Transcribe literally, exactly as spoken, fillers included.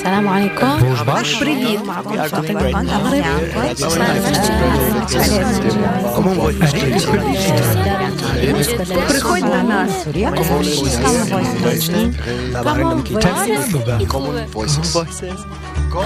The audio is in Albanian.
السلام عليكم. Bonjour. Привіт. معكم Are doing فاطمة great. من Yeah. أمريكا. That's nice. Comment voice Приходь до нас. Common voices.